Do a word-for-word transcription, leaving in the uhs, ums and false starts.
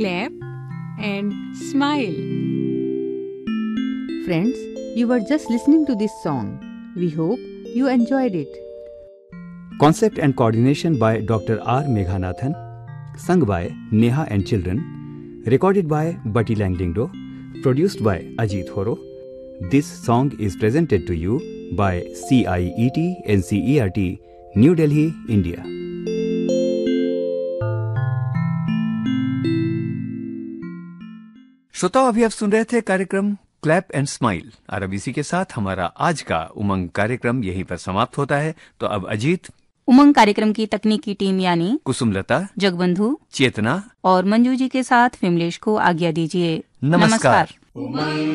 clap and smile. Friends, you were just listening to this song. We hope you enjoyed it. Concept and coordination by Doctor R. Meghanathan. Sung by Neha and children. Recorded by Bati Langdingdo. Produced by Ajit Horo. This song is presented to you by C I E T N C E R T, New Delhi, India. श्रोताओ, अभी आप सुन रहे थे कार्यक्रम clap and smile और अब इसी के साथ हमारा आज का उमंग कार्यक्रम यहीं पर समाप्त होता है। तो अब अजीत, उमंग कार्यक्रम की तकनीकी टीम यानी कुसुमलता, जगबंधु, चेतना और मंजू जी के साथ विमलेश को आज्ञा दीजिए। नमस्कार, नमस्कार।